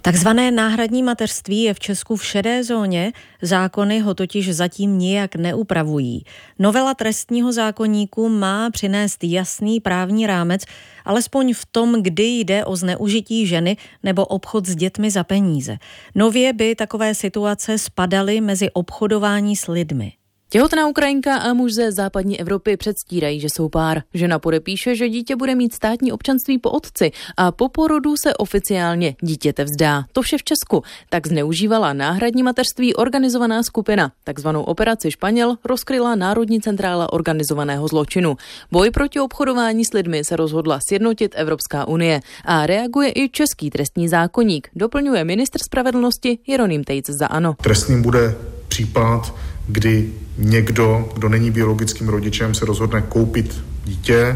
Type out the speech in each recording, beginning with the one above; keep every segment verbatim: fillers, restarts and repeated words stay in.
Takzvané náhradní mateřství je v Česku v šedé zóně, zákony ho totiž zatím nijak neupravují. Novela trestního zákoníku má přinést jasný právní rámec, alespoň v tom, kdy jde o zneužití ženy nebo obchod s dětmi za peníze. Nově by takové situace spadaly mezi obchodování s lidmi. Těhotná Ukrajinka a muž ze západní Evropy předstírají, že jsou pár. Žena podepíše, že dítě bude mít státní občanství po otci a po porodu se oficiálně dítěte vzdá. To vše v Česku. Tak zneužívala náhradní mateřství organizovaná skupina. Takzvanou operaci Španěl rozkryla Národní centrála organizovaného zločinu. Boj proti obchodování s lidmi se rozhodla sjednotit Evropská unie a reaguje i český trestní zákoník. Doplňuje ministr spravedlnosti Jeroným Tejc za ANO. Trestným bude případ, kdy někdo, kdo není biologickým rodičem, se rozhodne koupit dítě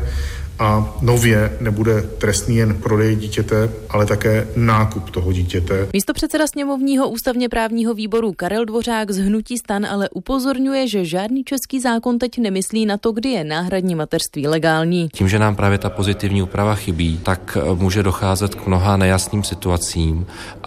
a nově nebude trestný jen prodej dítěte, ale také nákup toho dítěte. Místopředseda sněmovního ústavně právního výboru Karel Dvořák z hnutí STAN ale upozorňuje, že žádný český zákon teď nemyslí na to, kdy je náhradní mateřství legální. Tím, že nám právě ta pozitivní úprava chybí, tak může docházet k mnoha nejasným situacím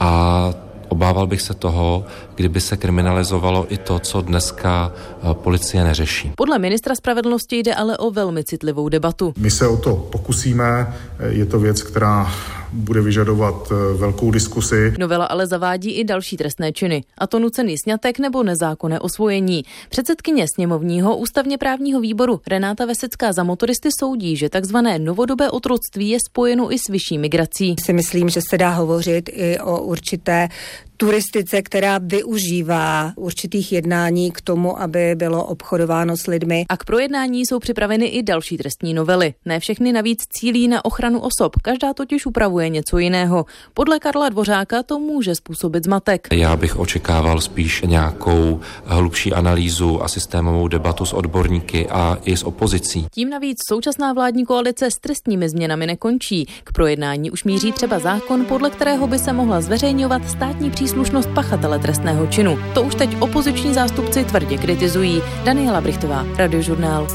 a obával bych se toho, kdyby se kriminalizovalo i to, co dneska policie neřeší. Podle ministra spravedlnosti jde ale o velmi citlivou debatu. My se o to pokusíme, je to věc, která bude vyžadovat velkou diskusi. Novela ale zavádí i další trestné činy, a to nucený sňatek nebo nezákonné osvojení. Předsedkyně sněmovního ústavně právního výboru Renáta Vesecká za motoristy soudí, že takzvané novodobé otroctví je spojeno i s vyšší migrací. Si myslím, že se dá hovořit i o určité turistice, která využívá určitých jednání k tomu, aby bylo obchodováno s lidmi. A k projednání jsou připraveny i další trestní novely. Ne všechny navíc cílí na ochranu osob, každá totiž upravuje něco jiného. Podle Karla Dvořáka to může způsobit zmatek. Já bych očekával spíš nějakou hlubší analýzu a systémovou debatu s odborníky a i s opozicí. Tím navíc současná vládní koalice s trestními změnami nekončí. K projednání už míří třeba zákon, podle kterého by se mohla zveřejňovat státní příslušnost pachatele trestného činu. To už teď opoziční zástupci tvrdě kritizují. Daniela Brichtová, Radiožurnál.